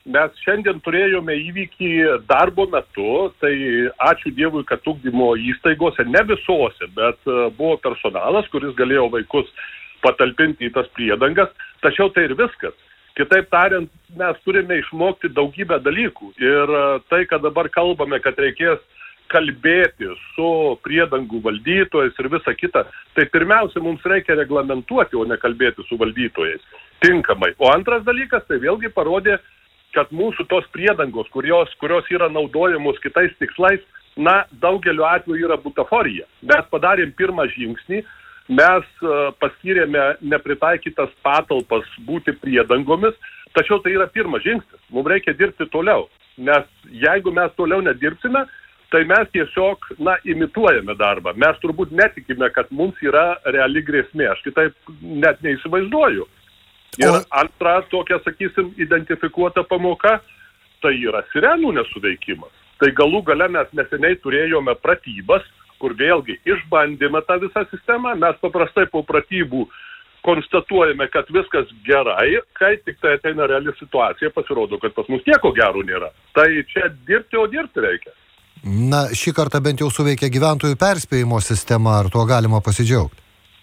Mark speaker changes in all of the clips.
Speaker 1: Mes šiandien turėjome įvykį darbo metu, tai ačiū Dievui, kad ugdymo įstaigose, ne visose, bet buvo personalas, kuris galėjo vaikus patalpinti į tas priedangas, tačiau tai ir viskas. Kitaip tariant, mes turime išmokti daugybę dalykų ir tai, kad dabar kalbame, kad reikės kalbėti su priedangų valdytojais ir visa kita, tai pirmiausia, mums reikia reglamentuoti, o ne kalbėti su valdytojais tinkamai. O antras dalykas, tai vėlgi parodė, kad mūsų tos priedangos, kurios yra naudojamos kitais tikslais, daugeliu atveju yra butaforija. Mes padarėm pirmą žingsnį, mes paskyrėme nepritaikytas patalpas būti priedangomis, tačiau tai yra pirmas žingsnis. Mums reikia dirbti toliau, nes jeigu mes toliau nedirbsime, tai mes tiesiog, imituojame darbą. Mes turbūt netikime, kad mums yra reali grėsmė. Aš kitaip net neįsivaizduoju. Ir antra tokia, sakysim, identifikuota pamoka, tai yra sirenų nesuveikimas. Tai galų gale mes neseniai turėjome pratybas, kur vėlgi išbandėme tą visą sistemą. Mes paprastai po pratybų konstatuojame, kad viskas gerai, kai tik tai ateina reali situacija, pasirodo, kad pas mus nieko gero nėra. Tai čia dirbti reikia.
Speaker 2: Šį kartą bent jau suveikia gyventojų perspėjimo sistema, ar tuo galima pasidžiaugti?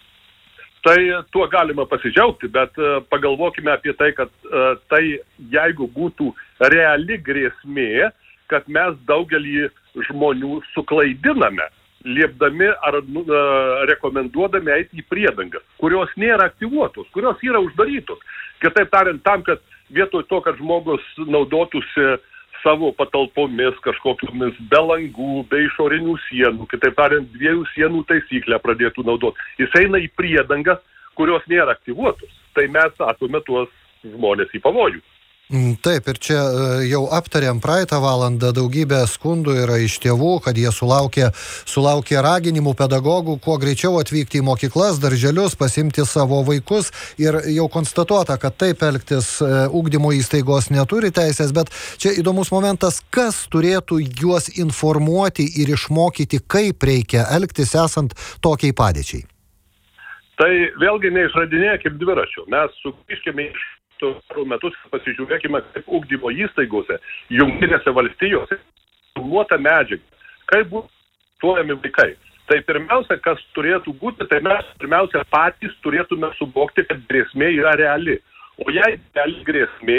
Speaker 1: Tai tuo galima pasidžiaugti, bet pagalvokime apie tai, kad tai jeigu būtų reali grėsmė, kad mes daugelį žmonių suklaidiname, liepdami ar rekomenduodami eiti į priedangas, kurios nėra aktyvuotos, kurios yra uždarytos. Kitaip tariant, tam, kad vietoj to, kad žmogus naudotųsi savo patalpomis, kažkokiamis be langų, be išorinių sienų, kitaip tariant, 2 sienų taisyklę pradėtų naudoti. Jis eina į priedangas, kurios nėra aktyvuotos. Tai mes statome tuos žmonės į pavojų.
Speaker 2: Taip, ir čia jau aptarėm praeitą valandą, daugybė skundų yra iš tėvų, kad jie sulaukė raginimų pedagogų kuo greičiau atvykti į mokyklas, darželius, pasimti savo vaikus, ir jau konstatuota, kad taip elgtis ugdymo įstaigos neturi teisės, bet čia įdomus momentas, kas turėtų juos informuoti ir išmokyti, kaip reikia elgtis esant tokiai padėčiai.
Speaker 1: Tai vėlgi neišradinėkim dviračių. Mes sugrįžkime iš metus, pasižiūrėkime, kaip ugdymo įstaigose, Jungtinėse valstijose, filmuota medžiaga, kaip būtų tuojami vaikai. Tai pirmiausia, kas turėtų būti, tai mes pirmiausia patys turėtume suvokti, kad grėsmė yra reali. O jei reali grėsmė,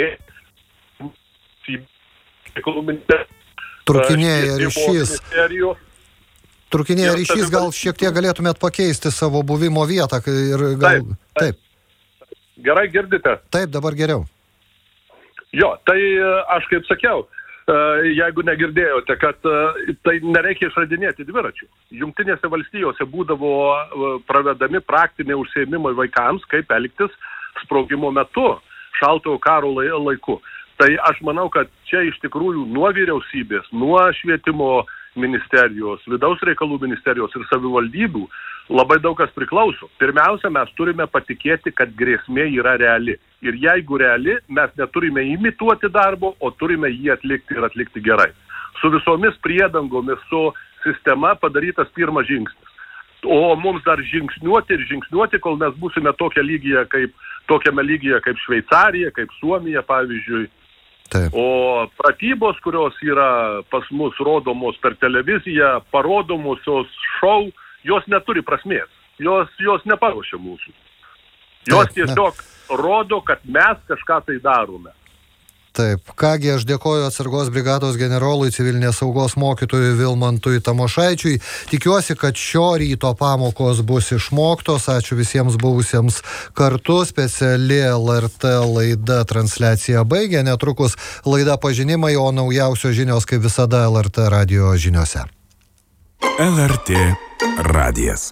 Speaker 2: Trukinėja ryšys, gal šiek tiek galėtumėt pakeisti savo buvimo vietą ir gal... Taip.
Speaker 1: Gerai girdite?
Speaker 2: Taip, dabar geriau.
Speaker 1: Jo, tai aš kaip sakiau, jeigu negirdėjote, kad tai nereikia išradinėti dviračių. Jungtinėse valstijose būdavo pravedami praktiniai užsiėmimai vaikams, kaip elgtis sprogimo metu, šaltojo karo laiku. Tai aš manau, kad čia iš tikrųjų nuo vyriausybės, nuo švietimo ministerijos, vidaus reikalų ministerijos ir savivaldybių labai daug kas priklauso. Pirmiausia, mes turime patikėti, kad grėsmė yra reali. Ir jeigu reali, mes neturime imituoti darbo, o turime jį atlikti ir atlikti gerai. Su visomis priedangomis, su sistema padarytas pirmas žingsnis. O mums dar žingsniuoti, kol mes būsime tokiame lygyje kaip Šveicarija, kaip Suomija, pavyzdžiui.
Speaker 2: Taip.
Speaker 1: O pratybos, kurios yra pas mus rodomos per televiziją, parodomosios šou, jos neturi prasmės. Jos neparuošia mūsų. Jos tiesiog rodo, kad mes kažką tai darome.
Speaker 2: Taip, kągi, aš dėkoju atsargos brigados generolui civilinės saugos mokytojui Vilmantui Tamošaičiui. Tikiuosi, kad šio ryto pamokos bus išmoktos. Ačiū visiems buvusiems kartu. Speciali LRT laida transliaciją baigė. Netrukus laida Pažinimai, o naujausios žinios kaip visada LRT radijo žiniose.
Speaker 3: LRT radijas.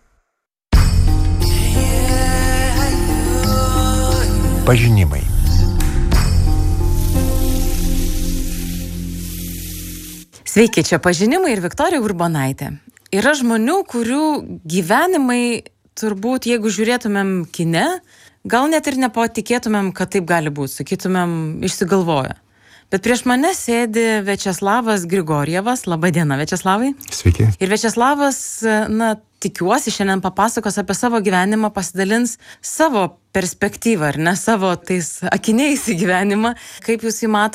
Speaker 3: Pažinimai.
Speaker 4: Sveiki, čia Pažinimai ir Viktorija Urbonaitė. Yra žmonių, kurių gyvenimai, turbūt, jeigu žiūrėtumėm kine, gal net ir nepatikėtumėm, kad taip gali būti, sakytumėm, išsigalvoja. Bet prieš mane sėdi Viačeslavas Grigorjevas. Labą dieną, Viačeslavai.
Speaker 3: Sveiki.
Speaker 4: Ir Viačeslavas, tikiuosi, šiandien papasakos apie savo gyvenimą, pasidalins savo perspektyvą, ar ne, savo tais akiniais į gyvenimą, kaip jūs jį matot.